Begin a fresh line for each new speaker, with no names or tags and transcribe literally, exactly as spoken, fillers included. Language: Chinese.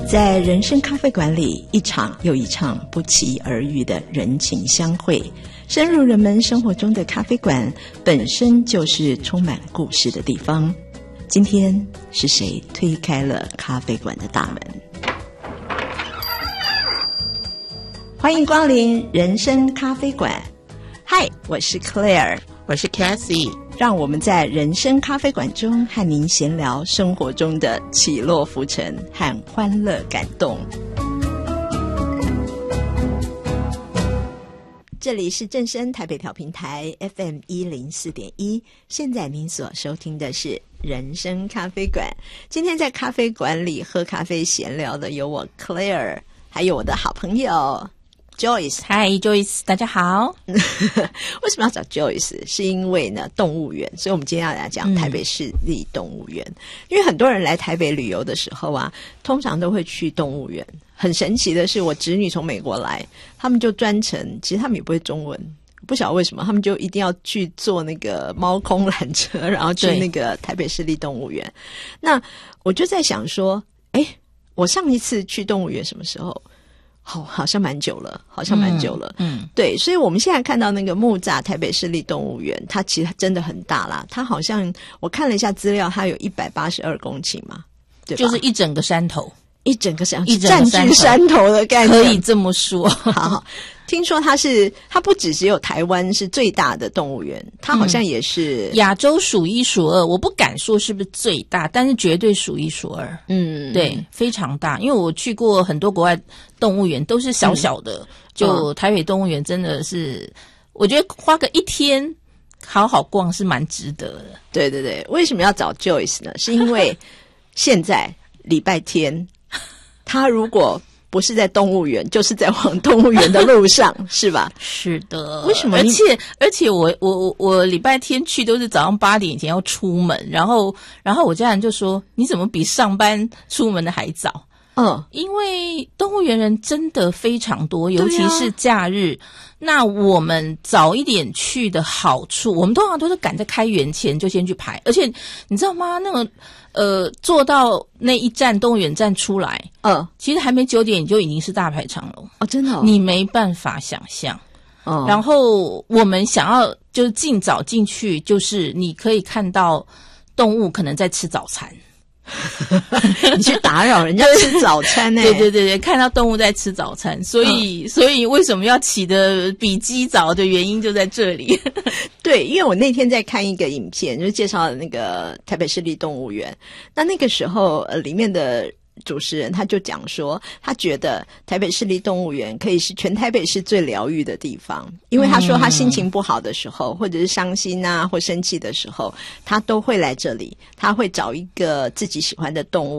在人生咖啡馆里，一场又一场不期而遇的人情相会，深入人们生活中的咖啡馆本身就是充满故事的地方。今天是谁推开了咖啡馆的大门？欢迎光临人生咖啡馆。嗨，我是 Claire，
我是 Cassie，
让我们在人生咖啡馆中和您闲聊生活中的起落浮沉和欢乐感动。这里是正声台北调频台 F M 一零四点一，现在您所收听的是人生咖啡馆。今天在咖啡馆里喝咖啡闲聊的有我 Claire， 还有我的好朋友Joyce。
Hi Joyce， 大家好。
为什么要找 Joyce？ 是因为呢动物园，所以我们今天要来讲台北市立动物园、嗯、因为很多人来台北旅游的时候啊，通常都会去动物园。很神奇的是，我侄女从美国来，他们就专程，其实他们也不会中文，不晓得为什么他们就一定要去坐那个猫空缆车，然后去那个台北市立动物园。那我就在想说，诶，我上一次去动物园什么时候？好、哦，好像蛮久了，好像蛮久了。嗯，嗯对，所以我们现在看到那个木栅台北市立动物园，它其实真的很大啦。它好像我看了一下资料，它有一百八十二公顷嘛，对吧？
就是一整个山头，
一整个山，占据山头的概念，
可以这么说。
好好，听说它是，它不只只有台湾是最大的动物园，它好像也是
亚、嗯、洲数一数二。我不敢说是不是最大，但是绝对数一数二。嗯，对，非常大。因为我去过很多国外动物园，都是小小的，嗯、就台北动物园真的是，我觉得花个一天好好逛是蛮值得的。
对对对，为什么要找 Joyce 呢？是因为现在礼拜天。他如果不是在动物园，就是在往动物园的路上，是吧？
是的。
为什么？
而且而且我我我我礼拜天去都是早上八点以前要出门，然后然后我家人就说：“你怎么比上班出门的还早？”嗯，因为动物园人真的非常多，尤其是假日。啊、那我们早一点去的好处，我们通常都是赶在开园前就先去排，而且你知道吗？那个呃，坐到那一站动物园站出来，呃，其实还没九点，你就已经是大排长龙
哦，真的、哦，
你没办法想象。哦，然后我们想要就是尽早进去，就是你可以看到动物可能在吃早餐。
你去打扰人家吃早餐呢、欸？
对对对对，看到动物在吃早餐，所以、嗯、所以为什么要起得比鸡早的原因就在这里。
对，因为我那天在看一个影片，就是介绍那个台北市立动物园。那那个时候，呃，里面的主持人他就讲说，他觉得台北市立动物园可以是全台北市最疗愈的地方，因为他说他心情不好的时候，嗯、或者是伤心啊或生气的时候，他都会来这里，他会找一个自己喜欢的动物。